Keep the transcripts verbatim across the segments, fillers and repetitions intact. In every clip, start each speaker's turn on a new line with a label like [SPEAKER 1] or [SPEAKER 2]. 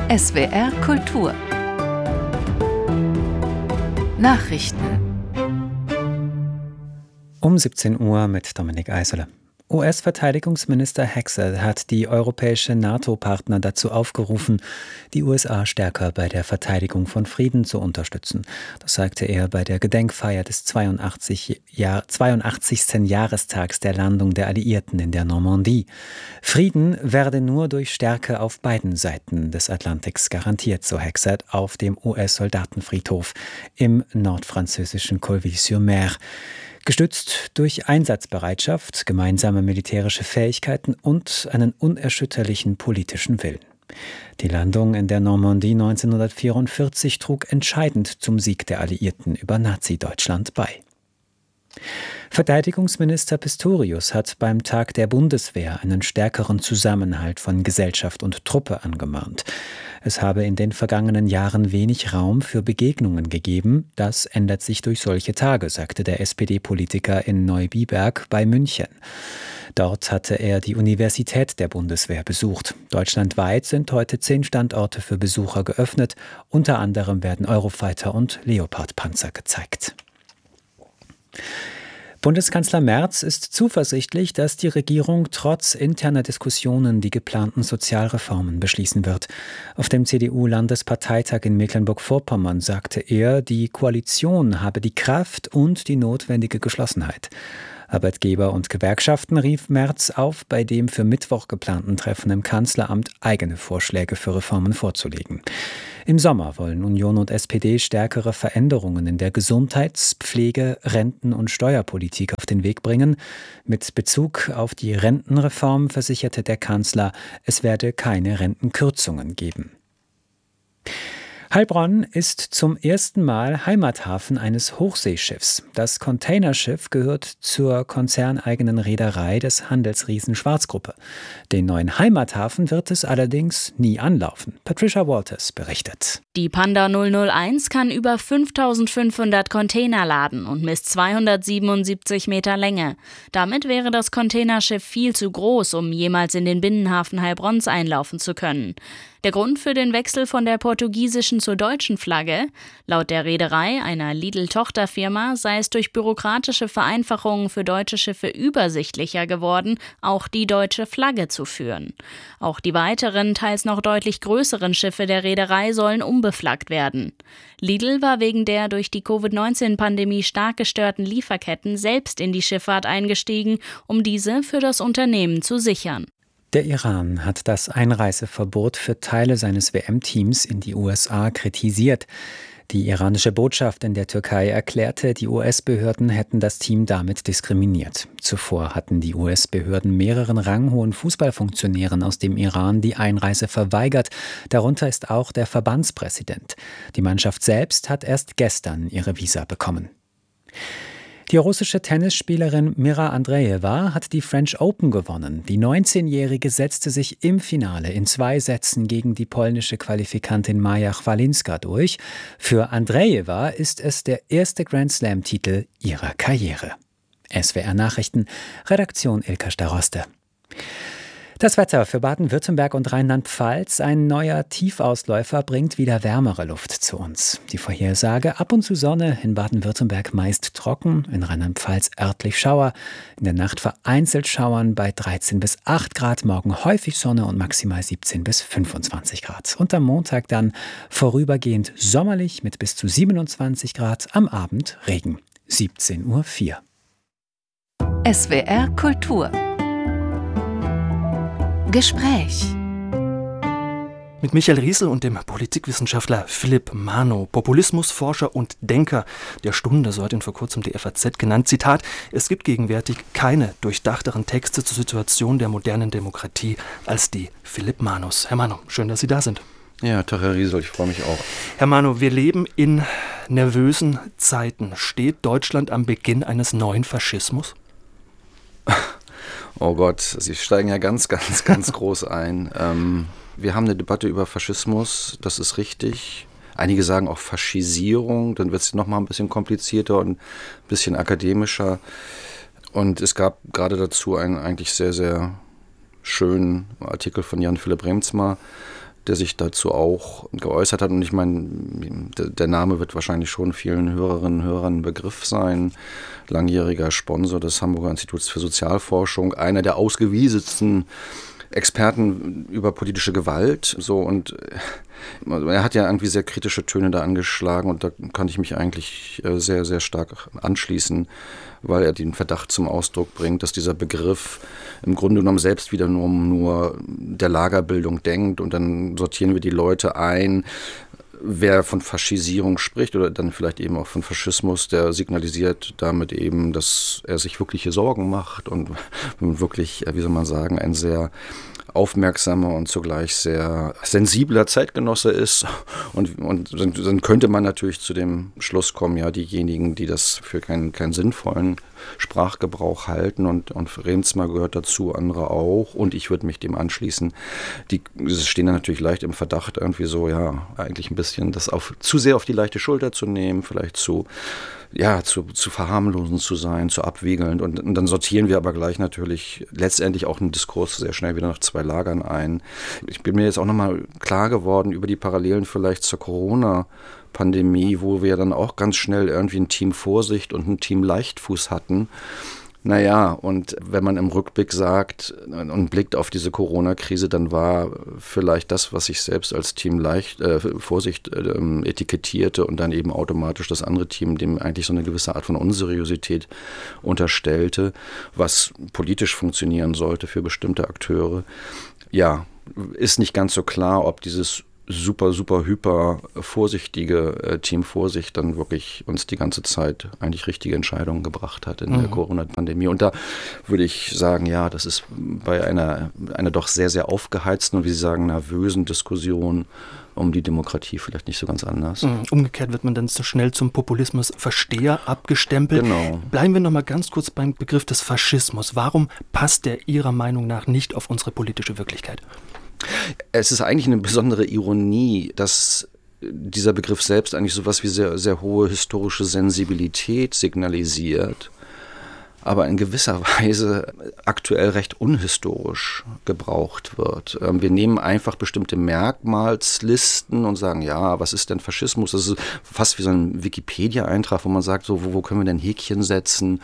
[SPEAKER 1] S W R Kultur Nachrichten
[SPEAKER 2] Um siebzehn Uhr mit Dominik Eisele. U S-Verteidigungsminister Hegseth hat die europäische NATO-Partner dazu aufgerufen, die U S A stärker bei der Verteidigung von Frieden zu unterstützen. Das sagte er bei der Gedenkfeier des zweiundachtzigsten Jahrestags der Landung der Alliierten in der Normandie. Frieden werde nur durch Stärke auf beiden Seiten des Atlantiks garantiert, so Hegseth auf dem U S-Soldatenfriedhof im nordfranzösischen Colville-sur-Mer. Gestützt durch Einsatzbereitschaft, gemeinsame militärische Fähigkeiten und einen unerschütterlichen politischen Willen. Die Landung in der Normandie neunzehnhundertvierundvierzig trug entscheidend zum Sieg der Alliierten über Nazi-Deutschland bei. Verteidigungsminister Pistorius hat beim Tag der Bundeswehr einen stärkeren Zusammenhalt von Gesellschaft und Truppe angemahnt. Es habe in den vergangenen Jahren wenig Raum für Begegnungen gegeben. Das ändert sich durch solche Tage, sagte der S P D-Politiker in Neubiberg bei München. Dort hatte er die Universität der Bundeswehr besucht. Deutschlandweit sind heute zehn Standorte für Besucher geöffnet. Unter anderem werden Eurofighter und Leopard-Panzer gezeigt. Bundeskanzler Merz ist zuversichtlich, dass die Regierung trotz interner Diskussionen die geplanten Sozialreformen beschließen wird. Auf dem C D U-Landesparteitag in Mecklenburg-Vorpommern sagte er, die Koalition habe die Kraft und die notwendige Geschlossenheit. Arbeitgeber und Gewerkschaften rief Merz auf, bei dem für Mittwoch geplanten Treffen im Kanzleramt eigene Vorschläge für Reformen vorzulegen. Im Sommer wollen Union und S P D stärkere Veränderungen in der Gesundheits-, Pflege-, Renten- und Steuerpolitik auf den Weg bringen. Mit Bezug auf die Rentenreform versicherte der Kanzler, es werde keine Rentenkürzungen geben. Heilbronn ist zum ersten Mal Heimathafen eines Hochseeschiffs. Das Containerschiff gehört zur konzerneigenen Reederei des Handelsriesen Schwarzgruppe. Den neuen Heimathafen wird es allerdings nie anlaufen. Patricia Walters berichtet.
[SPEAKER 3] Die Panda null null eins kann über fünftausendfünfhundert Container laden und misst zweihundertsiebenundsiebzig Meter Länge. Damit wäre das Containerschiff viel zu groß, um jemals in den Binnenhafen Heilbronns einlaufen zu können. Der Grund für den Wechsel von der portugiesischen zur deutschen Flagge? Laut der Reederei, einer Lidl-Tochterfirma, sei es durch bürokratische Vereinfachungen für deutsche Schiffe übersichtlicher geworden, auch die deutsche Flagge zu führen. Auch die weiteren, teils noch deutlich größeren Schiffe der Reederei sollen umbeflaggt werden. Lidl war wegen der durch die Covid neunzehn Pandemie stark gestörten Lieferketten selbst in die Schifffahrt eingestiegen, um diese für das Unternehmen zu sichern.
[SPEAKER 2] Der Iran hat das Einreiseverbot für Teile seines W M-Teams in die U S A kritisiert. Die iranische Botschaft in der Türkei erklärte, die U S-Behörden hätten das Team damit diskriminiert. Zuvor hatten die U S-Behörden mehreren ranghohen Fußballfunktionären aus dem Iran die Einreise verweigert. Darunter ist auch der Verbandspräsident. Die Mannschaft selbst hat erst gestern ihre Visa bekommen. Die russische Tennisspielerin Mira Andreeva hat die French Open gewonnen. Die neunzehnjährige setzte sich im Finale in zwei Sätzen gegen die polnische Qualifikantin Maja Chwalinska durch. Für Andreeva ist es der erste Grand-Slam-Titel ihrer Karriere. S W R Nachrichten, Redaktion Ilka Staroste. Das Wetter für Baden-Württemberg und Rheinland-Pfalz. Ein neuer Tiefausläufer bringt wieder wärmere Luft zu uns. Die Vorhersage: ab und zu Sonne, in Baden-Württemberg meist trocken, in Rheinland-Pfalz örtlich Schauer, in der Nacht vereinzelt Schauern bei dreizehn bis acht Grad, morgen häufig Sonne und maximal siebzehn bis fünfundzwanzig Grad. Und am Montag dann vorübergehend sommerlich mit bis zu siebenundzwanzig Grad, am Abend Regen. siebzehn Uhr vier.
[SPEAKER 1] S W R Kultur Gespräch
[SPEAKER 4] mit Michael Riesel und dem Politikwissenschaftler Philipp Manow, Populismusforscher und Denker der Stunde, so hat ihn vor kurzem die F A Z genannt. Zitat: Es gibt gegenwärtig keine durchdachteren Texte zur Situation der modernen Demokratie als die Philipp Manows. Herr Manow, schön, dass Sie da sind.
[SPEAKER 5] Ja, Tag, Herr Riesel, ich freue mich auch.
[SPEAKER 4] Herr Manow, wir leben in nervösen Zeiten. Steht Deutschland am Beginn eines neuen Faschismus?
[SPEAKER 5] Oh Gott, Sie steigen ja ganz, ganz, ganz groß ein. Ähm, wir haben eine Debatte über Faschismus, das ist richtig. Einige sagen auch Faschisierung, dann wird es nochmal ein bisschen komplizierter und ein bisschen akademischer. Und es gab gerade dazu einen eigentlich sehr, sehr schönen Artikel von Jan-Philipp Reemtsma, der sich dazu auch geäußert hat. Und ich meine, der Name wird wahrscheinlich schon vielen Hörerinnen und Hörern ein Begriff sein. Langjähriger Sponsor des Hamburger Instituts für Sozialforschung, einer der ausgewiesensten Experten über politische Gewalt. So, und er hat ja irgendwie sehr kritische Töne da angeschlagen und da kann ich mich eigentlich sehr, sehr stark anschließen, weil er den Verdacht zum Ausdruck bringt, dass dieser Begriff im Grunde genommen selbst wieder nur, nur der Lagerbildung denkt und dann sortieren wir die Leute ein. Wer von Faschisierung spricht oder dann vielleicht eben auch von Faschismus, der signalisiert damit eben, dass er sich wirkliche Sorgen macht und wirklich, wie soll man sagen, ein sehr aufmerksamer und zugleich sehr sensibler Zeitgenosse ist. Und, und dann, dann könnte man natürlich zu dem Schluss kommen, ja, diejenigen, die das für keinen, keinen sinnvollen Sprachgebrauch halten und, und Reemtsma gehört dazu, andere auch und ich würde mich dem anschließen, die stehen dann natürlich leicht im Verdacht, irgendwie so, ja, eigentlich ein bisschen das auf, zu sehr auf die leichte Schulter zu nehmen, vielleicht zu ja, zu, zu verharmlosen zu sein, zu abwiegelnd. Und, und dann sortieren wir aber gleich natürlich letztendlich auch einen Diskurs sehr schnell wieder nach zwei Lagern ein. Ich bin mir jetzt auch nochmal klar geworden über die Parallelen vielleicht zur Corona-Pandemie, wo wir dann auch ganz schnell irgendwie ein Team Vorsicht und ein Team Leichtfuß hatten. Naja, und wenn man im Rückblick sagt und blickt auf diese Corona-Krise, dann war vielleicht das, was ich selbst als Team Leicht, äh, Vorsicht äh, etikettierte und dann eben automatisch das andere Team, dem eigentlich so eine gewisse Art von Unseriosität unterstellte, was politisch funktionieren sollte für bestimmte Akteure. Ja, ist nicht ganz so klar, ob dieses super, super, hyper vorsichtige äh, Team Vorsicht dann wirklich uns die ganze Zeit eigentlich richtige Entscheidungen gebracht hat in mhm. der Corona-Pandemie. Und da würde ich sagen, ja, das ist bei einer, einer doch sehr, sehr aufgeheizten und wie Sie sagen, nervösen Diskussion um die Demokratie vielleicht nicht so ganz anders.
[SPEAKER 4] Mhm. Umgekehrt wird man dann so schnell zum Populismusversteher abgestempelt.
[SPEAKER 5] Genau.
[SPEAKER 4] Bleiben wir noch mal ganz kurz beim Begriff des Faschismus. Warum passt der Ihrer Meinung nach nicht auf unsere politische Wirklichkeit?
[SPEAKER 5] Es ist eigentlich eine besondere Ironie, dass dieser Begriff selbst eigentlich sowas wie sehr, sehr hohe historische Sensibilität signalisiert, aber in gewisser Weise aktuell recht unhistorisch gebraucht wird. Wir nehmen einfach bestimmte Merkmalslisten und sagen, ja, was ist denn Faschismus? Das ist fast wie so ein Wikipedia-Eintrag, wo man sagt, so, wo, wo können wir denn Häkchen setzen?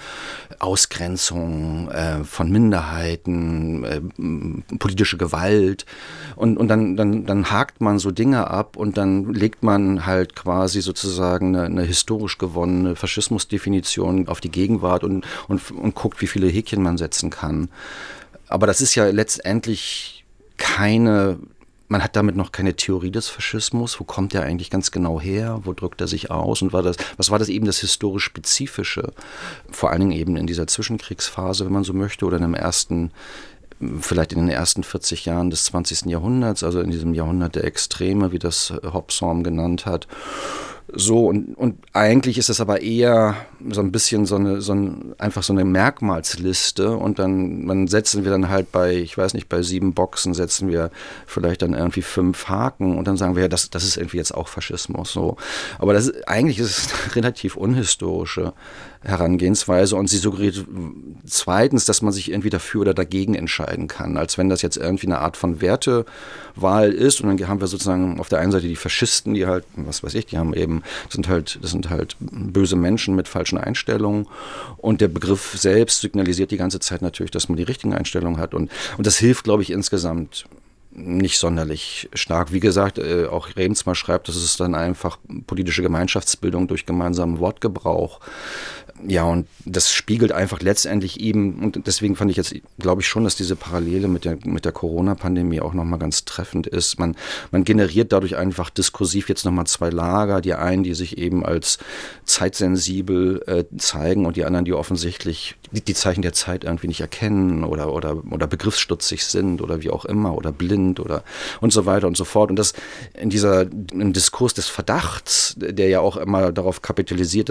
[SPEAKER 5] Ausgrenzung äh, von Minderheiten, äh, politische Gewalt. Und, und dann, dann, dann hakt man so Dinge ab und dann legt man halt quasi sozusagen eine, eine historisch gewonnene Faschismusdefinition auf die Gegenwart und, und und guckt, wie viele Häkchen man setzen kann. Aber das ist ja letztendlich keine, man hat damit noch keine Theorie des Faschismus. Wo kommt der eigentlich ganz genau her? Wo drückt er sich aus? Und war das, was war das eben das historisch Spezifische? Vor allen Dingen eben in dieser Zwischenkriegsphase, wenn man so möchte, oder in dem ersten, vielleicht in den ersten vierzig Jahren des zwanzigsten Jahrhunderts, also in diesem Jahrhundert der Extreme, wie das Hobsbawm genannt hat. So, und, und eigentlich ist es aber eher so ein bisschen so eine, so ein, einfach so eine Merkmalsliste und dann, dann setzen wir dann halt bei, ich weiß nicht, bei sieben Boxen setzen wir vielleicht dann irgendwie fünf Haken und dann sagen wir, ja, das, das ist irgendwie jetzt auch Faschismus, so. Aber das ist, eigentlich ist es eine relativ unhistorische Herangehensweise und sie suggeriert zweitens, dass man sich irgendwie dafür oder dagegen entscheiden kann, als wenn das jetzt irgendwie eine Art von Wertewahl ist und dann haben wir sozusagen auf der einen Seite die Faschisten, die halt, was weiß ich, die haben eben, das sind halt, das sind halt böse Menschen mit falschen Einstellungen und der Begriff selbst signalisiert die ganze Zeit natürlich, dass man die richtigen Einstellungen hat und, und das hilft, glaube ich, insgesamt nicht sonderlich stark. Wie gesagt, äh, auch Reemtsma schreibt, das ist dann einfach politische Gemeinschaftsbildung durch gemeinsamen Wortgebrauch. Ja, und das spiegelt einfach letztendlich eben, und deswegen fand ich jetzt, glaube ich schon, dass diese Parallele mit der, mit der Corona-Pandemie auch nochmal ganz treffend ist. Man, man generiert dadurch einfach diskursiv jetzt nochmal zwei Lager, die einen, die sich eben als zeitsensibel äh, zeigen und die anderen, die offensichtlich die, die Zeichen der Zeit irgendwie nicht erkennen oder, oder, oder begriffsstutzig sind oder wie auch immer oder blind oder und so weiter und so fort. Und das in dieser im Diskurs des Verdachts, der ja auch immer darauf kapitalisiert, dass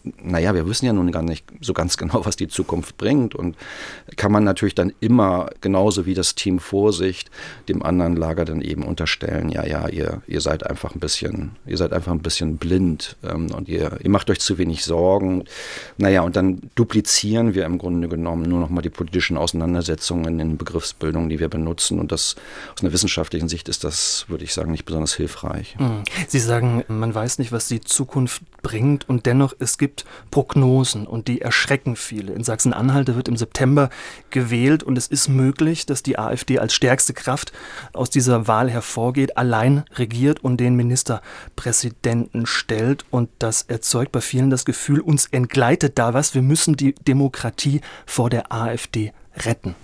[SPEAKER 5] naja, wir wissen ja nun gar nicht so ganz genau, was die Zukunft bringt und kann man natürlich dann immer, genauso wie das Team Vorsicht, dem anderen Lager dann eben unterstellen, ja, ja, ihr, ihr seid einfach ein bisschen, ihr seid einfach ein bisschen blind ähm, und ihr, ihr macht euch zu wenig Sorgen. Naja, und dann duplizieren wir im Grunde genommen nur noch mal die politischen Auseinandersetzungen in Begriffsbildung, die wir benutzen und das aus einer wissenschaftlichen Sicht ist das, würde ich sagen, nicht besonders hilfreich.
[SPEAKER 4] Sie sagen, man weiß nicht, was die Zukunft bringt und dennoch, es gibt Prognosen und die erschrecken viele. In Sachsen-Anhalt wird im September gewählt und es ist möglich, dass die AfD als stärkste Kraft aus dieser Wahl hervorgeht, allein regiert und den Ministerpräsidenten stellt und das erzeugt bei vielen das Gefühl, uns entgleitet da was, wir müssen die Demokratie vor der AfD retten.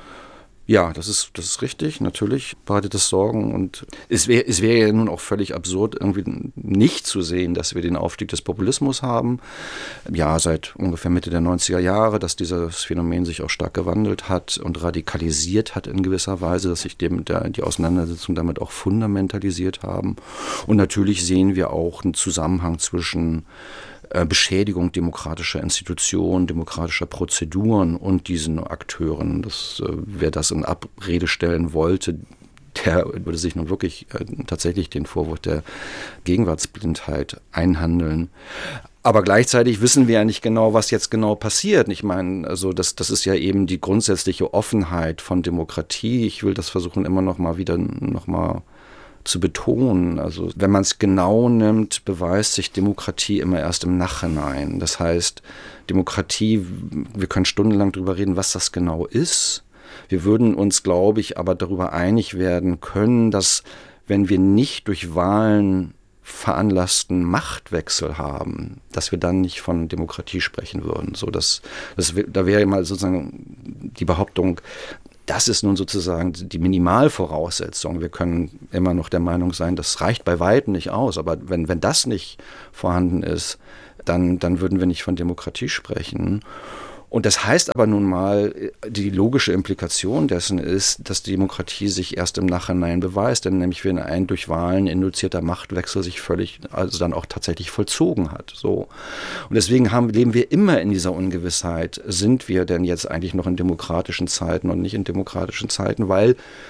[SPEAKER 5] Ja, das ist, das ist richtig. Natürlich bereitet das Sorgen und es wäre es wäre ja nun auch völlig absurd, irgendwie nicht zu sehen, dass wir den Aufstieg des Populismus haben. Ja, seit ungefähr Mitte der neunziger Jahre, dass dieses Phänomen sich auch stark gewandelt hat und radikalisiert hat in gewisser Weise, dass sich dem, der, die Auseinandersetzung damit auch fundamentalisiert haben. Und natürlich sehen wir auch einen Zusammenhang zwischen Beschädigung demokratischer Institutionen, demokratischer Prozeduren und diesen Akteuren. Das, wer das in Abrede stellen wollte, der würde sich nun wirklich äh, tatsächlich den Vorwurf der Gegenwartsblindheit einhandeln. Aber gleichzeitig wissen wir ja nicht genau, was jetzt genau passiert. Ich meine, also das, das ist ja eben die grundsätzliche Offenheit von Demokratie. Ich will das versuchen, immer noch mal wieder noch mal zu betonen. Also wenn man es genau nimmt, beweist sich Demokratie immer erst im Nachhinein. Das heißt, Demokratie, wir können stundenlang darüber reden, was das genau ist. Wir würden uns, glaube ich, aber darüber einig werden können, dass wenn wir nicht durch Wahlen veranlassten Machtwechsel haben, dass wir dann nicht von Demokratie sprechen würden. So, das, das, da wäre mal sozusagen die Behauptung, das ist nun sozusagen die Minimalvoraussetzung. Wir können immer noch der Meinung sein, das reicht bei weitem nicht aus. Aber wenn, wenn das nicht vorhanden ist, dann, dann würden wir nicht von Demokratie sprechen. Und das heißt aber nun mal, die logische Implikation dessen ist, dass die Demokratie sich erst im Nachhinein beweist, denn nämlich wenn ein durch Wahlen induzierter Machtwechsel sich völlig, also dann auch tatsächlich vollzogen hat. So. Und deswegen haben, leben wir immer in dieser Ungewissheit, sind wir denn jetzt eigentlich noch in demokratischen Zeiten und nicht in demokratischen Zeiten, weil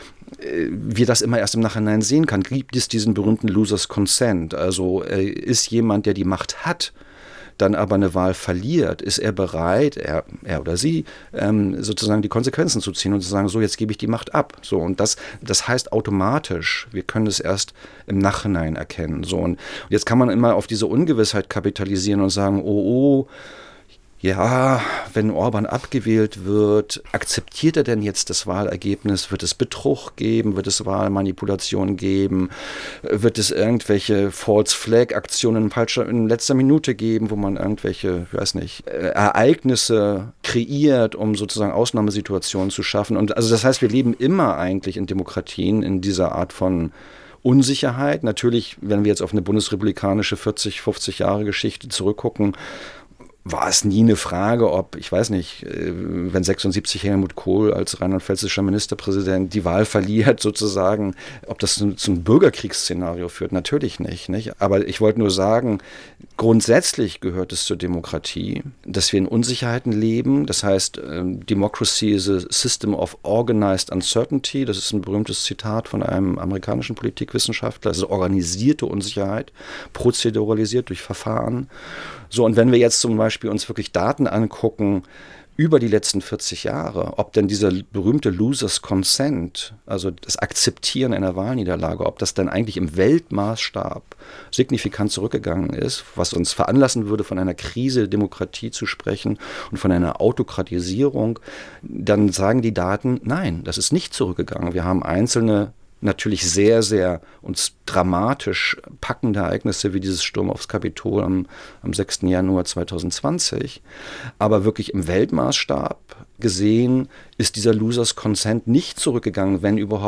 [SPEAKER 5] äh, wir das immer erst im Nachhinein sehen kann. Gibt es diesen berühmten Losers Consent? Also äh, ist jemand, der die Macht hat, dann aber eine Wahl verliert, ist er bereit, er, er oder sie, ähm, sozusagen die Konsequenzen zu ziehen und zu sagen, so, jetzt gebe ich die Macht ab. So, und das, das heißt automatisch, wir können es erst im Nachhinein erkennen. So, und jetzt kann man immer auf diese Ungewissheit kapitalisieren und sagen, oh, oh, ja, wenn Orban abgewählt wird, akzeptiert er denn jetzt das Wahlergebnis? Wird es Betrug geben? Wird es Wahlmanipulation geben? Wird es irgendwelche False-Flag-Aktionen in letzter Minute geben, wo man irgendwelche, ich weiß nicht, Ereignisse kreiert, um sozusagen Ausnahmesituationen zu schaffen? Und also das heißt, wir leben immer eigentlich in Demokratien in dieser Art von Unsicherheit. Natürlich, wenn wir jetzt auf eine bundesrepublikanische vierzig, fünfzig Jahre Geschichte zurückgucken, war es nie eine Frage, ob, ich weiß nicht, wenn sechsundsiebzig Helmut Kohl als rheinland-pfälzischer Ministerpräsident die Wahl verliert, sozusagen, ob das zum, zum Bürgerkriegsszenario führt. Natürlich nicht, nicht. Aber ich wollte nur sagen, grundsätzlich gehört es zur Demokratie, dass wir in Unsicherheiten leben. Das heißt, Democracy is a system of organized uncertainty. Das ist ein berühmtes Zitat von einem amerikanischen Politikwissenschaftler. Das ist organisierte Unsicherheit, prozeduralisiert durch Verfahren. So, und wenn wir jetzt zum Beispiel uns wirklich Daten angucken über die letzten vierzig Jahre, ob denn dieser berühmte Losers Consent, also das Akzeptieren einer Wahlniederlage, ob das dann eigentlich im Weltmaßstab signifikant zurückgegangen ist, was uns veranlassen würde, von einer Krise der Demokratie zu sprechen und von einer Autokratisierung, dann sagen die Daten, nein, das ist nicht zurückgegangen. Wir haben einzelne natürlich sehr, sehr uns dramatisch packende Ereignisse wie dieses Sturm aufs Kapitol am, am sechsten Januar zweitausendzwanzig. Aber wirklich im Weltmaßstab gesehen ist dieser Losers Consent nicht zurückgegangen, wenn überhaupt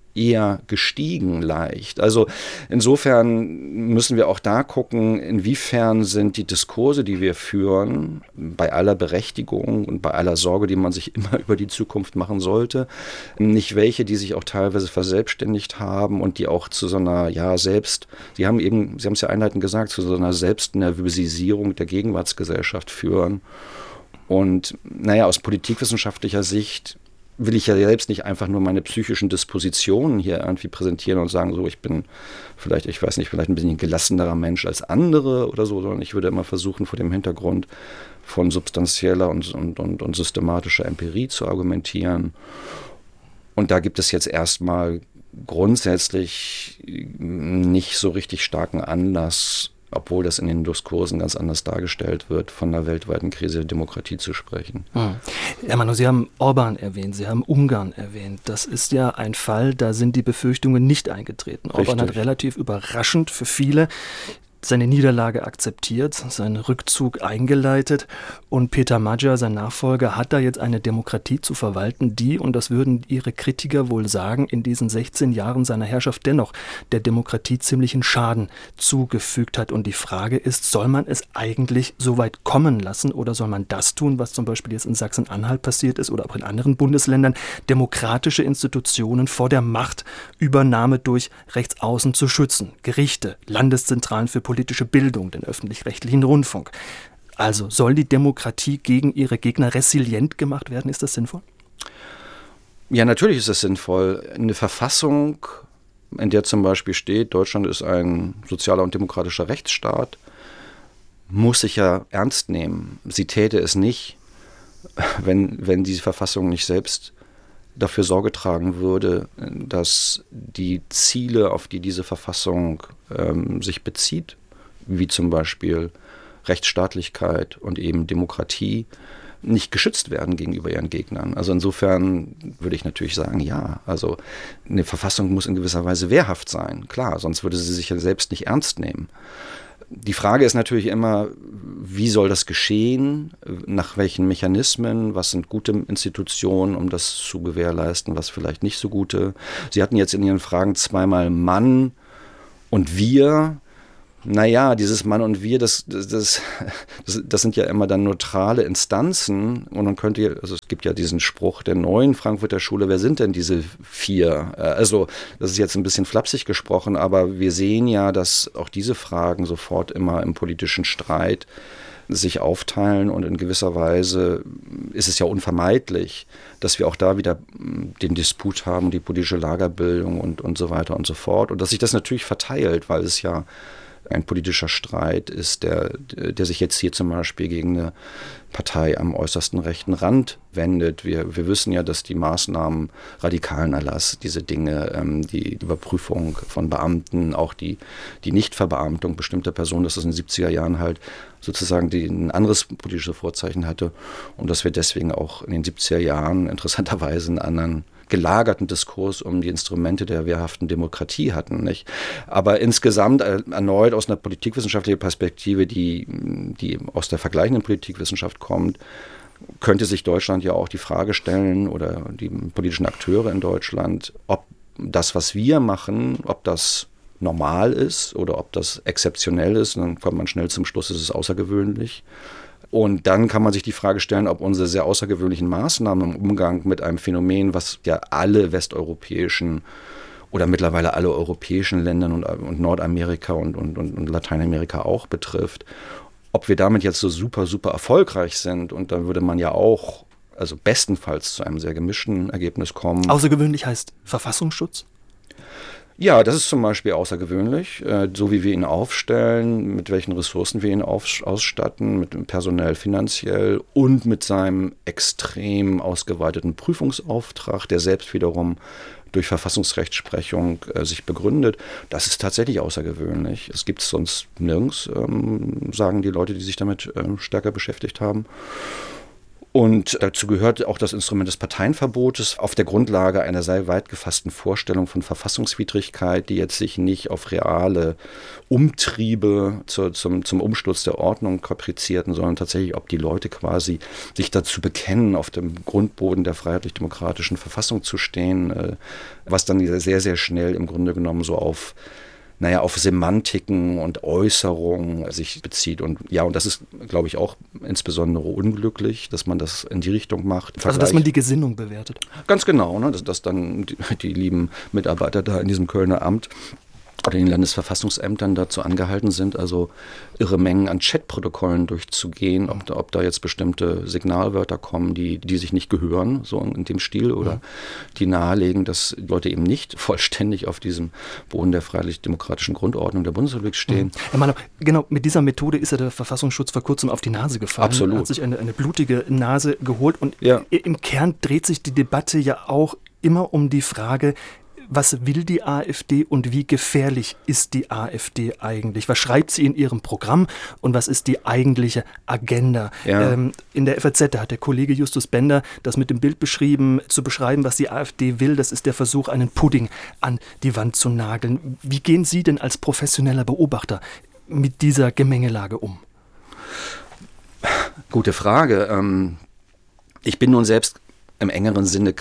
[SPEAKER 5] eher gestiegen leicht. Also insofern müssen wir auch da gucken, inwiefern sind die Diskurse, die wir führen, bei aller Berechtigung und bei aller Sorge, die man sich immer über die Zukunft machen sollte, nicht welche, die sich auch teilweise verselbstständigt haben und die auch zu so einer, ja, selbst, Sie haben eben, Sie haben es ja einleitend gesagt, zu so einer Selbstnervösisierung der Gegenwartsgesellschaft führen. Und naja, aus politikwissenschaftlicher Sicht will ich ja selbst nicht einfach nur meine psychischen Dispositionen hier irgendwie präsentieren und sagen, so, ich bin vielleicht, ich weiß nicht, vielleicht ein bisschen gelassenerer Mensch als andere oder so, sondern ich würde immer versuchen, vor dem Hintergrund von substanzieller und, und, und, und systematischer Empirie zu argumentieren. Und da gibt es jetzt erstmal grundsätzlich nicht so richtig starken Anlass, obwohl das in den Diskursen ganz anders dargestellt wird, von einer weltweiten Krise der Demokratie zu sprechen.
[SPEAKER 4] Hm. Herr Manu, Sie haben Orban erwähnt, Sie haben Ungarn erwähnt. Das ist ja ein Fall, da sind die Befürchtungen nicht eingetreten.
[SPEAKER 5] Richtig.
[SPEAKER 4] Orban hat relativ überraschend für viele seine Niederlage akzeptiert, seinen Rückzug eingeleitet und Peter Magyar, sein Nachfolger, hat da jetzt eine Demokratie zu verwalten, die, und das würden Ihre Kritiker wohl sagen, in diesen sechzehn Jahren seiner Herrschaft dennoch der Demokratie ziemlichen Schaden zugefügt hat. Und die Frage ist, soll man es eigentlich so weit kommen lassen oder soll man das tun, was zum Beispiel jetzt in Sachsen-Anhalt passiert ist oder auch in anderen Bundesländern, demokratische Institutionen vor der Machtübernahme durch Rechtsaußen zu schützen? Gerichte, Landeszentralen für politische Bildung, den öffentlich-rechtlichen Rundfunk. Also soll die Demokratie gegen ihre Gegner resilient gemacht werden? Ist das sinnvoll?
[SPEAKER 5] Ja, natürlich ist das sinnvoll. Eine Verfassung, in der zum Beispiel steht, Deutschland ist ein sozialer und demokratischer Rechtsstaat, muss sich ja ernst nehmen. Sie täte es nicht, wenn, wenn diese Verfassung nicht selbst dafür Sorge tragen würde, dass die Ziele, auf die diese Verfassung ähm, sich bezieht, wie zum Beispiel Rechtsstaatlichkeit und eben Demokratie, nicht geschützt werden gegenüber ihren Gegnern. Also insofern würde ich natürlich sagen, ja, also eine Verfassung muss in gewisser Weise wehrhaft sein, klar, sonst würde sie sich ja selbst nicht ernst nehmen. Die Frage ist natürlich immer, wie soll das geschehen, nach welchen Mechanismen, was sind gute Institutionen, um das zu gewährleisten, was vielleicht nicht so gute. Sie hatten jetzt in Ihren Fragen zweimal Mann und wir. Naja, dieses Mann und wir, das, das, das, das sind ja immer dann neutrale Instanzen und man könnte, also es gibt ja diesen Spruch der neuen Frankfurter Schule, wer sind denn diese vier? Also das ist jetzt ein bisschen flapsig gesprochen, aber wir sehen ja, dass auch diese Fragen sofort immer im politischen Streit sich aufteilen und in gewisser Weise ist es ja unvermeidlich, dass wir auch da wieder den Disput haben, die politische Lagerbildung und, und so weiter und so fort und dass sich das natürlich verteilt, weil es ja ein politischer Streit ist, der, der sich jetzt hier zum Beispiel gegen eine Partei am äußersten rechten Rand wendet. Wir, wir wissen ja, dass die Maßnahmen radikalen Erlass, diese Dinge, ähm, die Überprüfung von Beamten, auch die, die Nichtverbeamtung bestimmter Personen, dass das in den siebziger Jahren halt sozusagen die, ein anderes politisches Vorzeichen hatte und dass wir deswegen auch in den siebziger Jahren interessanterweise einen anderen gelagerten Diskurs um die Instrumente der wehrhaften Demokratie hatten, nicht? Aber insgesamt äh, erneut aus einer politikwissenschaftlichen Perspektive, die, die aus der vergleichenden Politikwissenschaft kommt, könnte sich Deutschland ja auch die Frage stellen oder die politischen Akteure in Deutschland, ob das, was wir machen, ob das normal ist oder ob das exzeptionell ist. Und dann kommt man schnell zum Schluss, es ist außergewöhnlich. Und dann kann man sich die Frage stellen, ob unsere sehr außergewöhnlichen Maßnahmen im Umgang mit einem Phänomen, was ja alle westeuropäischen oder mittlerweile alle europäischen Länder und, und Nordamerika und, und, und Lateinamerika auch betrifft, ob wir damit jetzt so super, super erfolgreich sind. Und dann würde man ja auch, also bestenfalls zu einem sehr gemischten Ergebnis kommen.
[SPEAKER 4] Außergewöhnlich heißt Verfassungsschutz?
[SPEAKER 5] Ja, das ist zum Beispiel außergewöhnlich, äh, so wie wir ihn aufstellen, mit welchen Ressourcen wir ihn auf, ausstatten, mit personell, finanziell und mit seinem extrem ausgeweiteten Prüfungsauftrag, der selbst wiederum durch Verfassungsrechtsprechung äh, sich begründet. Das ist tatsächlich außergewöhnlich. Es gibt es sonst nirgends, ähm, sagen die Leute, die sich damit äh, stärker beschäftigt haben. Und dazu gehört auch das Instrument des Parteienverbotes auf der Grundlage einer sehr weit gefassten Vorstellung von Verfassungswidrigkeit, die jetzt sich nicht auf reale Umtriebe zu, zum, zum Umsturz der Ordnung kaprizierten, sondern tatsächlich, ob die Leute quasi sich dazu bekennen, auf dem Grundboden der freiheitlich-demokratischen Verfassung zu stehen, was dann sehr, sehr schnell im Grunde genommen so auf naja, auf Semantiken und Äußerungen sich bezieht. Und ja, und das ist, glaube ich, auch insbesondere unglücklich, dass man das in die Richtung macht.
[SPEAKER 4] Also, dass man die Gesinnung bewertet.
[SPEAKER 5] Ganz genau, ne, dass, dass dann die, die lieben Mitarbeiter da in diesem Kölner Amt oder in den Landesverfassungsämtern dazu angehalten sind, also irre Mengen an Chatprotokollen durchzugehen, ob da, ob da jetzt bestimmte Signalwörter kommen, die, die sich nicht gehören, so in dem Stil, oder ja. die nahelegen, dass Leute eben nicht vollständig auf diesem Boden der freiheitlich-demokratischen Grundordnung der Bundesrepublik stehen.
[SPEAKER 4] Ja, Mann, genau, mit dieser Methode ist ja der Verfassungsschutz vor kurzem auf die Nase gefallen.
[SPEAKER 5] Absolut.
[SPEAKER 4] Er hat sich eine, eine blutige Nase geholt und
[SPEAKER 5] ja.
[SPEAKER 4] im Kern dreht sich die Debatte ja auch immer um die Frage, was will die AfD und wie gefährlich ist die AfD eigentlich? Was schreibt sie in ihrem Programm und was ist die eigentliche Agenda?
[SPEAKER 5] Ja.
[SPEAKER 4] Ähm, in der F A Z, da hat der Kollege Justus Bender das mit dem Bild beschrieben, zu beschreiben, was die AfD will. Das ist der Versuch, einen Pudding an die Wand zu nageln. Wie gehen Sie denn als professioneller Beobachter mit dieser Gemengelage um?
[SPEAKER 5] Gute Frage. Ähm, ich bin nun selbst im engeren Sinne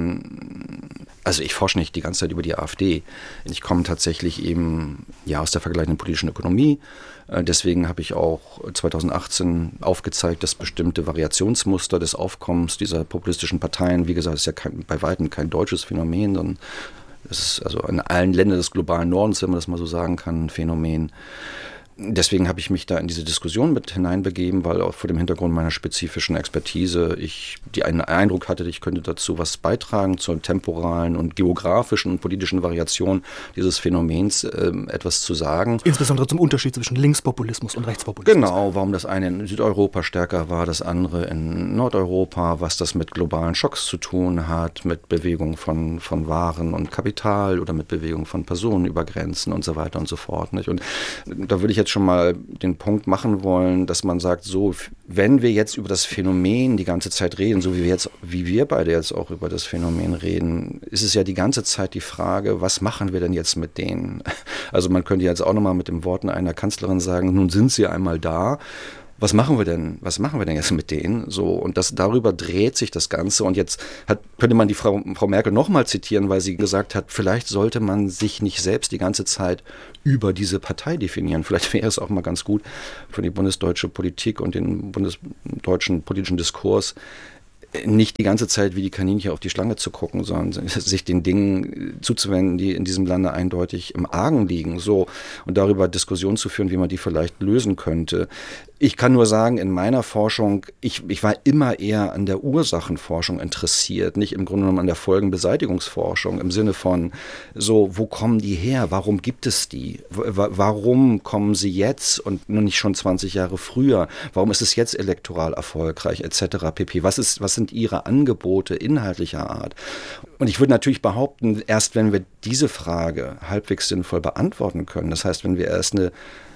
[SPEAKER 5] kein, also ich forsche nicht die ganze Zeit über die AfD. Ich komme tatsächlich eben ja aus der vergleichenden politischen Ökonomie. Deswegen habe ich auch zweitausendachtzehn aufgezeigt, dass bestimmte Variationsmuster des Aufkommens dieser populistischen Parteien, wie gesagt, ist ja kein, bei weitem kein deutsches Phänomen, sondern es ist also in allen Ländern des globalen Nordens, wenn man das mal so sagen kann, ein Phänomen. Deswegen habe ich mich da in diese Diskussion mit hineinbegeben, weil auch vor dem Hintergrund meiner spezifischen Expertise ich die einen Eindruck hatte, ich könnte dazu was beitragen zur temporalen und geografischen und politischen Variation dieses Phänomens äh, etwas zu sagen.
[SPEAKER 4] Insbesondere zum Unterschied zwischen Linkspopulismus und Rechtspopulismus.
[SPEAKER 5] Genau, warum das eine in Südeuropa stärker war, das andere in Nordeuropa, was das mit globalen Schocks zu tun hat, mit Bewegung von, von Waren und Kapital oder mit Bewegung von Personen über Grenzen und so weiter und so fort. Nicht? Und da würde ich jetzt schon mal den Punkt machen wollen, dass man sagt, so, wenn wir jetzt über das Phänomen die ganze Zeit reden, so wie wir jetzt, wie wir beide jetzt auch über das Phänomen reden, ist es ja die ganze Zeit die Frage, was machen wir denn jetzt mit denen? Also man könnte jetzt auch nochmal mit den Worten einer Kanzlerin sagen, nun sind sie einmal da. Was machen wir denn? Was machen wir denn jetzt mit denen? So, und das, darüber dreht sich das Ganze. Und jetzt hat, könnte man die Frau, Frau Merkel nochmal zitieren, weil sie gesagt hat, vielleicht sollte man sich nicht selbst die ganze Zeit über diese Partei definieren. Vielleicht wäre es auch mal ganz gut für die bundesdeutsche Politik und den bundesdeutschen politischen Diskurs, nicht die ganze Zeit wie die Kaninchen auf die Schlange zu gucken, sondern sich den Dingen zuzuwenden, die in diesem Lande eindeutig im Argen liegen, so, und darüber Diskussionen zu führen, wie man die vielleicht lösen könnte. Ich kann nur sagen, in meiner Forschung, ich, ich war immer eher an der Ursachenforschung interessiert, nicht im Grunde genommen an der Folgenbeseitigungsforschung, im Sinne von, so, wo kommen die her? Warum gibt es die? W- warum kommen sie jetzt und nur nicht schon zwanzig Jahre früher? Warum ist es jetzt elektoral erfolgreich, et cetera pp.? Was ist, was sind ihre Angebote inhaltlicher Art? Und ich würde natürlich behaupten, erst wenn wir diese Frage halbwegs sinnvoll beantworten können, das heißt, wenn wir erst eine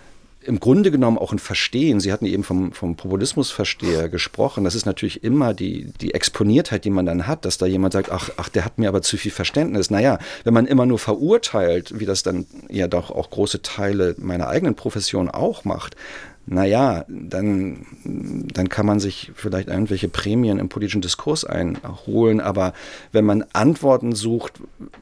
[SPEAKER 5] im Grunde genommen auch ein Verstehen, Sie hatten eben vom, vom Populismusversteher gesprochen, das ist natürlich immer die, die Exponiertheit, die man dann hat, dass da jemand sagt, ach, ach, der hat mir aber zu viel Verständnis. Naja, wenn man immer nur verurteilt, wie das dann ja doch auch große Teile meiner eigenen Profession auch macht, naja, dann, dann kann man sich vielleicht irgendwelche Prämien im politischen Diskurs einholen, aber wenn man Antworten sucht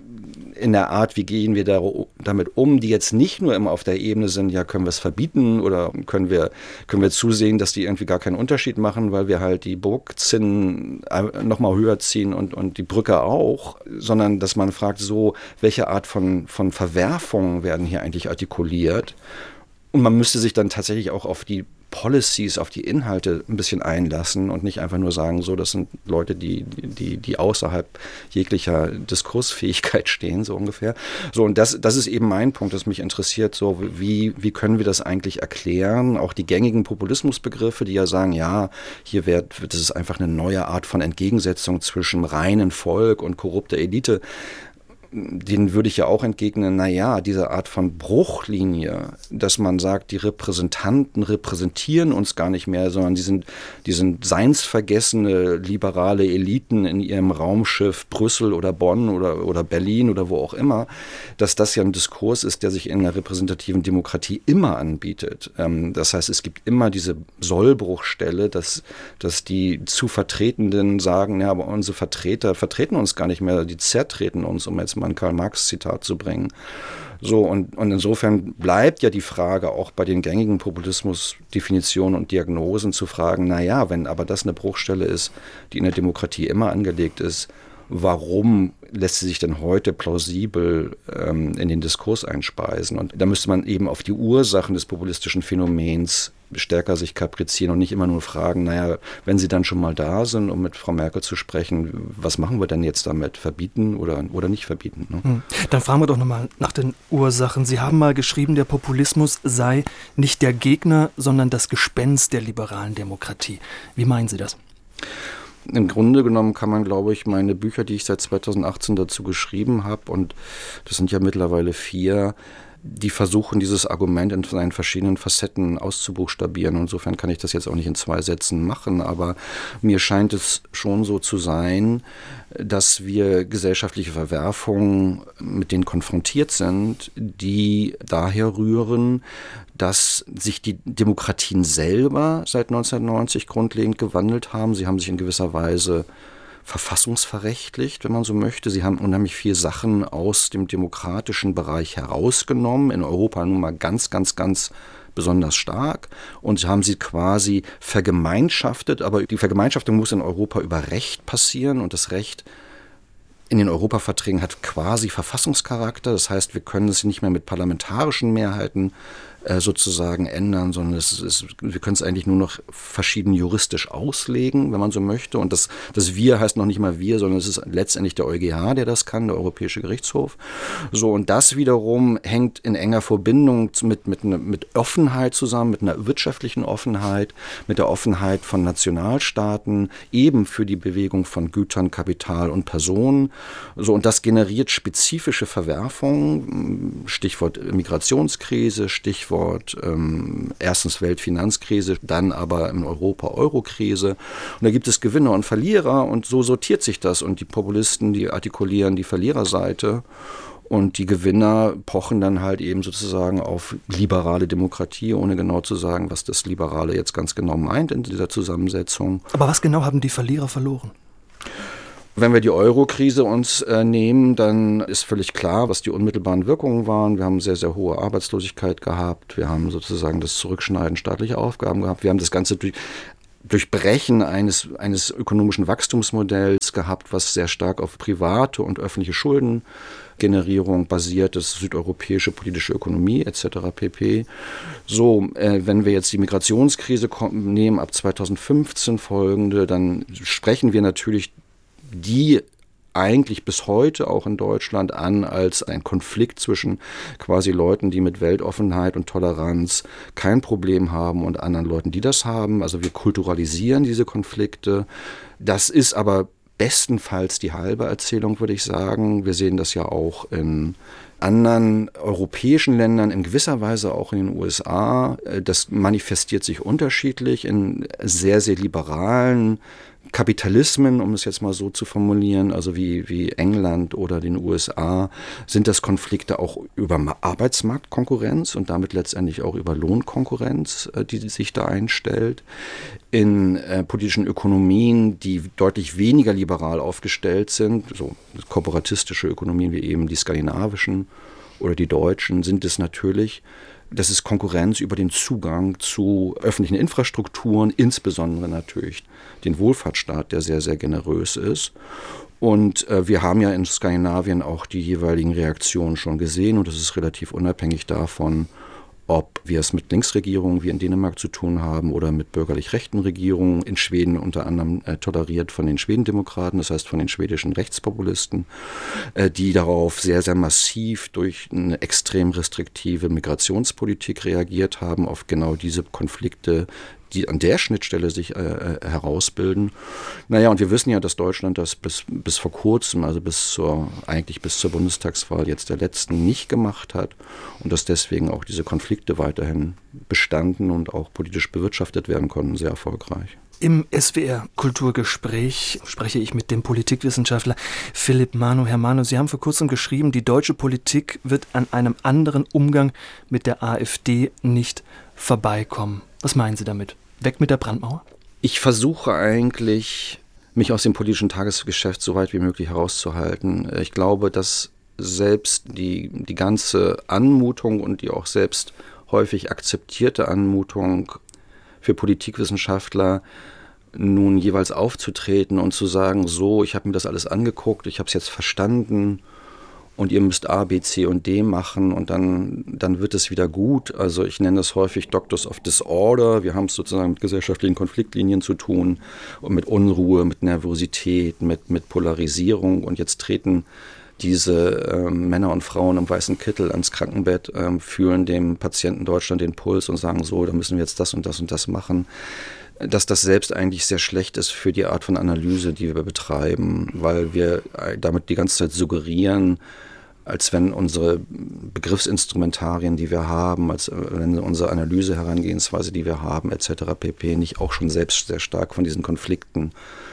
[SPEAKER 5] in der Art, wie gehen wir da, damit um, die jetzt nicht nur immer auf der Ebene sind, ja, können wir es verbieten oder können wir, können wir zusehen, dass die irgendwie gar keinen Unterschied machen, weil wir halt die Burgzinnen nochmal höher ziehen und, und die Brücke auch, sondern dass man fragt, so, welche Art von, von Verwerfungen werden hier eigentlich artikuliert? Und man müsste sich dann tatsächlich auch auf die Policies, auf die Inhalte ein bisschen einlassen und nicht einfach nur sagen, so, das sind Leute, die, die, die außerhalb jeglicher Diskursfähigkeit stehen, so ungefähr. So, und das, das ist eben mein Punkt, das mich interessiert, so, wie, wie können wir das eigentlich erklären? Auch die gängigen Populismusbegriffe, die ja sagen, ja, hier wird, das ist einfach eine neue Art von Entgegensetzung zwischen reinem Volk und korrupter Elite. denen würde ich ja auch entgegnen, naja, diese Art von Bruchlinie, dass man sagt, die Repräsentanten repräsentieren uns gar nicht mehr, sondern die sind, die sind seinsvergessene liberale Eliten in ihrem Raumschiff Brüssel oder Bonn oder, oder Berlin oder wo auch immer, dass das ja ein Diskurs ist, der sich in einer repräsentativen Demokratie immer anbietet. Das heißt, es gibt immer diese Sollbruchstelle, dass, dass die zu Vertretenden sagen, ja, aber unsere Vertreter vertreten uns gar nicht mehr, die zertreten uns, um jetzt mal ein Karl-Marx-Zitat zu bringen. So, und, und insofern bleibt ja die Frage auch bei den gängigen Populismusdefinitionen und Diagnosen zu fragen, naja, wenn aber das eine Bruchstelle ist, die in der Demokratie immer angelegt ist, warum lässt sie sich denn heute plausibel ähm, in den Diskurs einspeisen? Und da müsste man eben auf die Ursachen des populistischen Phänomens stärker sich kaprizieren und nicht immer nur fragen, naja, wenn sie dann schon mal da sind, um mit Frau Merkel zu sprechen, was machen wir denn jetzt damit? Verbieten oder, oder nicht verbieten? Ne?
[SPEAKER 4] Hm. Dann fragen wir doch nochmal nach den Ursachen. Sie haben mal geschrieben, der Populismus sei nicht der Gegner, sondern das Gespenst der liberalen Demokratie. Wie meinen Sie das?
[SPEAKER 5] Im Grunde genommen kann man, glaube ich, meine Bücher, die ich seit zweitausendachtzehn dazu geschrieben habe, und das sind ja mittlerweile vier, die versuchen, dieses Argument in seinen verschiedenen Facetten auszubuchstabieren. Insofern kann ich das jetzt auch nicht in zwei Sätzen machen, aber mir scheint es schon so zu sein, dass wir gesellschaftliche Verwerfungen, mit denen konfrontiert sind, die daher rühren, dass sich die Demokratien selber seit neunzehnhundertneunzig grundlegend gewandelt haben. Sie haben sich in gewisser Weise verfassungsverrechtlicht, wenn man so möchte. Sie haben unheimlich viele Sachen aus dem demokratischen Bereich herausgenommen, in Europa nun mal ganz, ganz, ganz besonders stark, und haben sie quasi vergemeinschaftet, aber die Vergemeinschaftung muss in Europa über Recht passieren, und das Recht in den Europaverträgen hat quasi Verfassungscharakter. Das heißt, wir können es nicht mehr mit parlamentarischen Mehrheiten äh, sozusagen ändern, sondern es ist, wir können es eigentlich nur noch verschieden juristisch auslegen, wenn man so möchte. Und das, das Wir heißt noch nicht mal wir, sondern es ist letztendlich der EuGH, der das kann, der Europäische Gerichtshof. So, und das wiederum hängt in enger Verbindung mit, mit, mit Offenheit zusammen, mit einer wirtschaftlichen Offenheit, mit der Offenheit von Nationalstaaten, eben für die Bewegung von Gütern, Kapital und Personen. So, und das generiert spezifische Verwerfungen, Stichwort Migrationskrise, Stichwort ähm, erstens Weltfinanzkrise, dann aber in Europa Eurokrise. Und da gibt es Gewinner und Verlierer, und so sortiert sich das, und die Populisten, die artikulieren die Verliererseite. Und die Gewinner pochen dann halt eben sozusagen auf liberale Demokratie, ohne genau zu sagen, was das Liberale jetzt ganz genau meint in dieser Zusammensetzung.
[SPEAKER 4] Aber was genau haben die Verlierer verloren?
[SPEAKER 5] Wenn wir die Euro-Krise uns äh, nehmen, dann ist völlig klar, was die unmittelbaren Wirkungen waren. Wir haben sehr, sehr hohe Arbeitslosigkeit gehabt. Wir haben sozusagen das Zurückschneiden staatlicher Aufgaben gehabt. Wir haben das Ganze durch Durchbrechen eines, eines ökonomischen Wachstumsmodells gehabt, was sehr stark auf private und öffentliche Schuldengenerierung basiert, das südeuropäische politische Ökonomie et cetera pp. So, äh, wenn wir jetzt die Migrationskrise kom- nehmen, ab zweitausendfünfzehn folgende, dann sprechen wir natürlich die eigentlich bis heute auch in Deutschland an als ein Konflikt zwischen quasi Leuten, die mit Weltoffenheit und Toleranz kein Problem haben, und anderen Leuten, die das haben. Also wir kulturalisieren diese Konflikte. Das ist aber bestenfalls die halbe Erzählung, würde ich sagen. Wir sehen das ja auch in anderen europäischen Ländern, in gewisser Weise auch in den U S A. Das manifestiert sich unterschiedlich in sehr, sehr liberalen Kapitalismen, um es jetzt mal so zu formulieren, also wie, wie England oder den U S A, sind das Konflikte auch über Arbeitsmarktkonkurrenz und damit letztendlich auch über Lohnkonkurrenz, die sich da einstellt. In äh, politischen Ökonomien, die deutlich weniger liberal aufgestellt sind, so korporatistische Ökonomien wie eben die skandinavischen oder die deutschen, sind es natürlich. Das ist Konkurrenz über den Zugang zu öffentlichen Infrastrukturen, insbesondere natürlich den Wohlfahrtsstaat, der sehr, sehr generös ist. Und äh, wir haben ja in Skandinavien auch die jeweiligen Reaktionen schon gesehen, und das ist relativ unabhängig davon, ob wir es mit Linksregierungen wie in Dänemark zu tun haben oder mit bürgerlich-rechten Regierungen, in Schweden unter anderem äh, toleriert von den Schwedendemokraten, das heißt von den schwedischen Rechtspopulisten, äh, die darauf sehr, sehr massiv durch eine extrem restriktive Migrationspolitik reagiert haben, auf genau diese Konflikte die an der Schnittstelle sich äh, herausbilden. Naja, und wir wissen ja, dass Deutschland das bis, bis vor kurzem, also bis zur, eigentlich bis zur Bundestagswahl jetzt der letzten, nicht gemacht hat und dass deswegen auch diese Konflikte weiterhin bestanden und auch politisch bewirtschaftet werden konnten, sehr erfolgreich.
[SPEAKER 4] Im S W R-Kulturgespräch spreche ich mit dem Politikwissenschaftler Philipp Mano. Herr Mano, Sie haben vor kurzem geschrieben, die deutsche Politik wird an einem anderen Umgang mit der AfD nicht vorbeikommen. Was meinen Sie damit? Weg mit der Brandmauer?
[SPEAKER 5] Ich versuche eigentlich, mich aus dem politischen Tagesgeschäft so weit wie möglich herauszuhalten. Ich glaube, dass selbst die, die ganze Anmutung und die auch selbst häufig akzeptierte Anmutung für Politikwissenschaftler nun jeweils aufzutreten und zu sagen, so, ich habe mir das alles angeguckt, ich habe es jetzt verstanden und ihr müsst A, B, C und D machen und dann, dann wird es wieder gut. Also ich nenne das häufig Doctors of Disorder. Wir haben es sozusagen mit gesellschaftlichen Konfliktlinien zu tun und mit Unruhe, mit Nervosität, mit, mit Polarisierung und jetzt treten diese äh, Männer und Frauen im weißen Kittel ans Krankenbett, äh, fühlen dem Patienten Deutschland den Puls und sagen so, da müssen wir jetzt das und das und das machen. Dass das selbst eigentlich sehr schlecht ist für die Art von Analyse, die wir betreiben, weil wir damit die ganze Zeit suggerieren, als wenn unsere Begriffsinstrumentarien, die wir haben, als wenn unsere Analyseherangehensweise, die wir haben, et cetera pp. Nicht auch schon selbst sehr stark von diesen Konflikten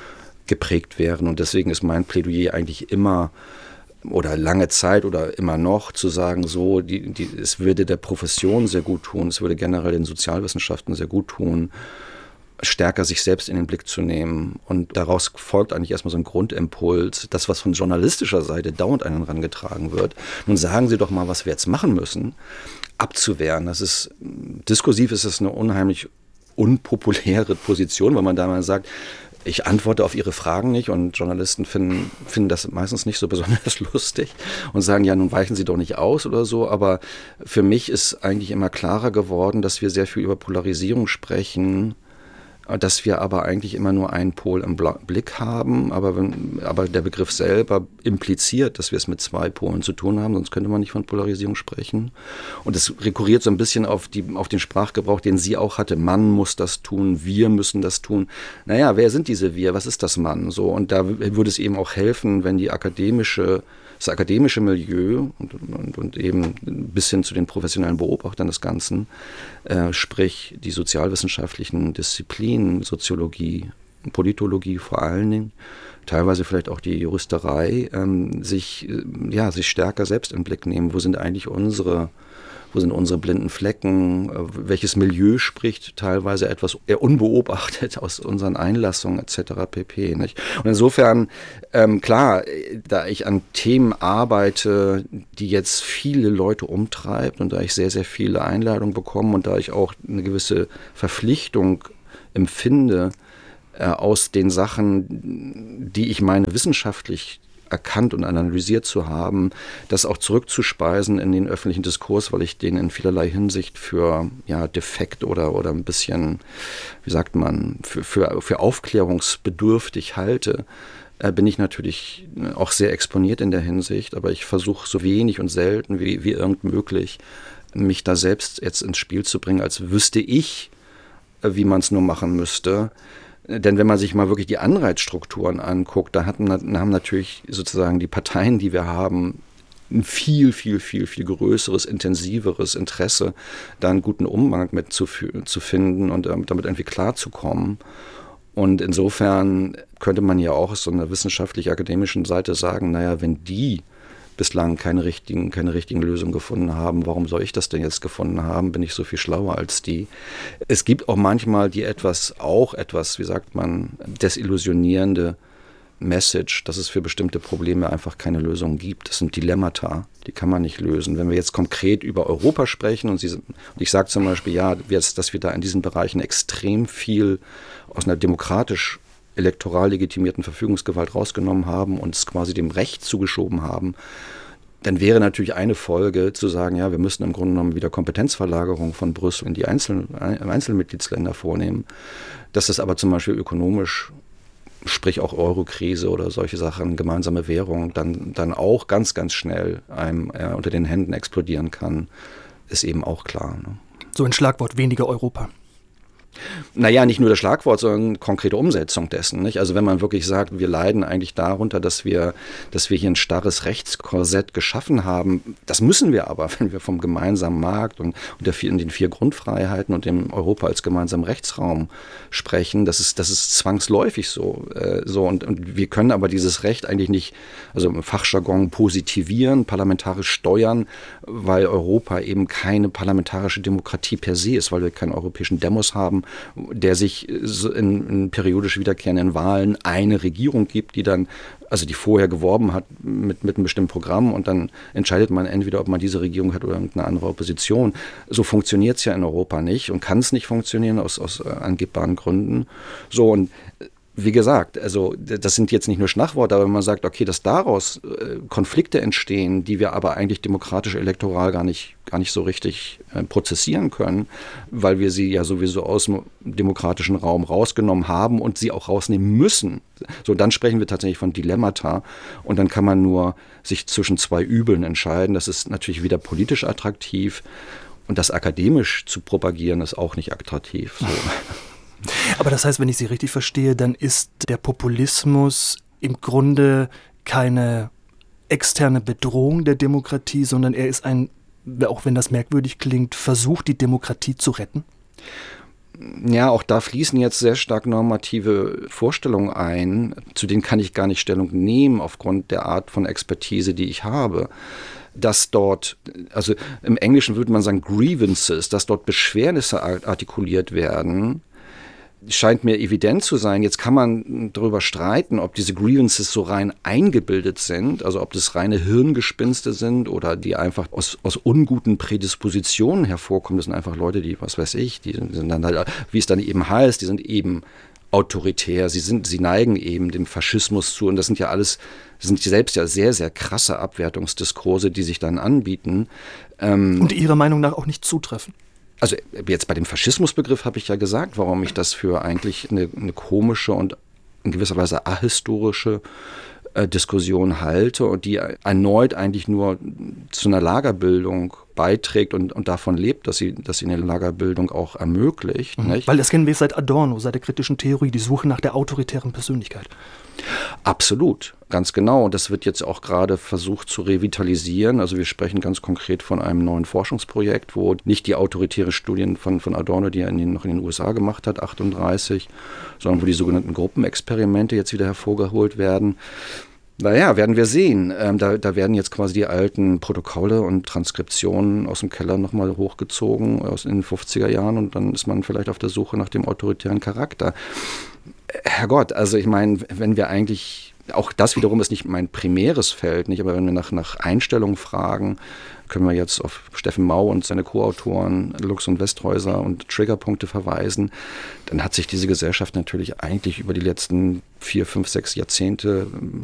[SPEAKER 5] geprägt wären. Und deswegen ist mein Plädoyer eigentlich immer oder lange Zeit oder immer noch zu sagen, so, die, die, es würde der Profession sehr gut tun, es würde generell den Sozialwissenschaften sehr gut tun, stärker sich selbst in den Blick zu nehmen. Und daraus folgt eigentlich erstmal so ein Grundimpuls, das, was von journalistischer Seite dauernd an einen herangetragen wird. Nun sagen Sie doch mal, was wir jetzt machen müssen, abzuwehren. Das ist, diskursiv ist das eine unheimlich unpopuläre Position, weil man da mal sagt, ich antworte auf Ihre Fragen nicht und Journalisten finden, finden das meistens nicht so besonders lustig und sagen, ja, nun weichen Sie doch nicht aus oder so. Aber für mich ist eigentlich immer klarer geworden, dass wir sehr viel über Polarisierung sprechen, dass wir aber eigentlich immer nur einen Pol im Blick haben, aber, wenn, aber der Begriff selber impliziert, dass wir es mit zwei Polen zu tun haben, sonst könnte man nicht von Polarisierung sprechen. Und es rekurriert so ein bisschen auf, die, auf den Sprachgebrauch, den sie auch hatte. Man muss das tun, wir müssen das tun. Naja, wer sind diese wir? Was ist das Mann? So, und da würde es eben auch helfen, wenn die akademische das akademische Milieu und, und, und eben bis hin zu den professionellen Beobachtern des Ganzen, äh, sprich die sozialwissenschaftlichen Disziplinen, Soziologie, Politologie vor allen Dingen, teilweise vielleicht auch die Juristerei, ähm, sich, ja, sich stärker selbst im Blick nehmen. Wo sind eigentlich unsere Wo sind unsere blinden Flecken? Welches Milieu spricht teilweise etwas eher unbeobachtet aus unseren Einlassungen et cetera pp. Nicht? Und insofern, ähm, klar, da ich an Themen arbeite, die jetzt viele Leute umtreibt und da ich sehr, sehr viele Einladungen bekomme und da ich auch eine gewisse Verpflichtung empfinde, äh, aus den Sachen, die ich meine, wissenschaftlich erkannt und analysiert zu haben, das auch zurückzuspeisen in den öffentlichen Diskurs, weil ich den in vielerlei Hinsicht für ja, defekt oder, oder ein bisschen, wie sagt man, für, für, für aufklärungsbedürftig halte, äh, bin ich natürlich auch sehr exponiert in der Hinsicht, aber ich versuche so wenig und selten wie, wie irgend möglich, mich da selbst jetzt ins Spiel zu bringen, als wüsste ich, äh, wie man es nur machen müsste. Denn wenn man sich mal wirklich die Anreizstrukturen anguckt, da hatten, haben natürlich sozusagen die Parteien, die wir haben, ein viel, viel, viel, viel größeres, intensiveres Interesse, da einen guten Umgang mit zu, zu finden und damit irgendwie klarzukommen. Und insofern könnte man ja auch aus so einer wissenschaftlich-akademischen Seite sagen, naja, wenn die bislang keine richtigen, keine richtigen Lösungen gefunden haben. Warum soll ich das denn jetzt gefunden haben? Bin ich so viel schlauer als die? Es gibt auch manchmal die etwas, auch etwas, wie sagt man, desillusionierende Message, dass es für bestimmte Probleme einfach keine Lösung gibt. Das sind Dilemmata, die kann man nicht lösen. Wenn wir jetzt konkret über Europa sprechen und, Sie, und ich sage zum Beispiel, ja, dass wir da in diesen Bereichen extrem viel aus einer demokratisch elektoral legitimierten Verfügungsgewalt rausgenommen haben und es quasi dem Recht zugeschoben haben, dann wäre natürlich eine Folge zu sagen, ja, wir müssen im Grunde genommen wieder Kompetenzverlagerung von Brüssel in die einzelnen, einzelnen Mitgliedsländer vornehmen. Dass das aber zum Beispiel ökonomisch, sprich auch Euro-Krise oder solche Sachen, gemeinsame Währung, dann, dann auch ganz, ganz schnell einem äh, unter den Händen explodieren kann, ist eben auch klar. Ne?
[SPEAKER 4] So ein Schlagwort, weniger Europa.
[SPEAKER 5] Naja, nicht nur das Schlagwort, sondern konkrete Umsetzung dessen. Nicht? Also wenn man wirklich sagt, wir leiden eigentlich darunter, dass wir, dass wir hier ein starres Rechtskorsett geschaffen haben. Das müssen wir aber, wenn wir vom gemeinsamen Markt und, und der vier, den vier Grundfreiheiten und dem Europa als gemeinsamen Rechtsraum sprechen. Das ist, das ist zwangsläufig so. Äh, so und, und wir können aber dieses Recht eigentlich nicht, also im Fachjargon positivieren, parlamentarisch steuern, weil Europa eben keine parlamentarische Demokratie per se ist, weil wir keinen europäischen Demos haben, der sich in, in periodisch wiederkehrenden Wahlen eine Regierung gibt, die dann, also die vorher geworben hat mit, mit einem bestimmten Programm und dann entscheidet man entweder, ob man diese Regierung hat oder irgendeine andere Opposition. So funktioniert es ja in Europa nicht und kann es nicht funktionieren aus, aus äh, angebbaren Gründen. So und wie gesagt, also das sind jetzt nicht nur Schlagworte, aber wenn man sagt, okay, dass daraus äh, Konflikte entstehen, die wir aber eigentlich demokratisch elektoral gar nicht, gar nicht so richtig äh, prozessieren können, weil wir sie ja sowieso aus dem demokratischen Raum rausgenommen haben und sie auch rausnehmen müssen. So, dann sprechen wir tatsächlich von Dilemmata und dann kann man nur sich zwischen zwei Übeln entscheiden. Das ist natürlich weder politisch attraktiv und das akademisch zu propagieren ist auch nicht attraktiv. So.
[SPEAKER 4] Aber das heißt, wenn ich Sie richtig verstehe, dann ist der Populismus im Grunde keine externe Bedrohung der Demokratie, sondern er ist ein, auch wenn das merkwürdig klingt, Versuch, die Demokratie zu retten?
[SPEAKER 5] Ja, auch da fließen jetzt sehr stark normative Vorstellungen ein, zu denen kann ich gar nicht Stellung nehmen aufgrund der Art von Expertise, die ich habe. Dass dort, also im Englischen würde man sagen Grievances, dass dort Beschwernisse artikuliert werden, scheint mir evident zu sein. Jetzt kann man darüber streiten, ob diese Grievances so rein eingebildet sind, also ob das reine Hirngespinste sind oder die einfach aus, aus unguten Prädispositionen hervorkommen. Das sind einfach Leute, die, was weiß ich, die sind dann halt, wie es dann eben heißt, die sind eben autoritär, sie sind, sie neigen eben dem Faschismus zu und das sind ja alles, das sind selbst ja sehr, sehr krasse Abwertungsdiskurse, die sich dann anbieten. Ähm,
[SPEAKER 4] und Ihrer Meinung nach auch nicht zutreffen?
[SPEAKER 5] Also jetzt bei dem Faschismusbegriff habe ich ja gesagt, warum ich das für eigentlich eine, eine komische und in gewisser Weise ahistorische äh, Diskussion halte und die erneut eigentlich nur zu einer Lagerbildung beiträgt und, und davon lebt, dass sie, dass sie eine Lagerbildung auch ermöglicht.
[SPEAKER 4] Mhm.
[SPEAKER 5] Nicht?
[SPEAKER 4] Weil das kennen wir seit Adorno, seit der kritischen Theorie, die Suche nach der autoritären Persönlichkeit.
[SPEAKER 5] Absolut, ganz genau. Und das wird jetzt auch gerade versucht zu revitalisieren. Also wir sprechen ganz konkret von einem neuen Forschungsprojekt, wo nicht die autoritäre Studien von, von Adorno, die er in den, noch in den U S A gemacht hat, achtunddreißig, sondern wo die sogenannten Gruppenexperimente jetzt wieder hervorgeholt werden. Naja, werden wir sehen. Ähm, da, da werden jetzt quasi die alten Protokolle und Transkriptionen aus dem Keller nochmal hochgezogen aus in den fünfziger Jahren und dann ist man vielleicht auf der Suche nach dem autoritären Charakter. Herrgott, also ich meine, wenn wir eigentlich, auch das wiederum ist nicht mein primäres Feld, nicht, aber wenn wir nach, nach Einstellungen fragen, können wir jetzt auf Steffen Mau und seine Co-Autoren Lux und Westhäuser und Triggerpunkte verweisen, dann hat sich diese Gesellschaft natürlich eigentlich über die letzten vier, fünf, sechs Jahrzehnte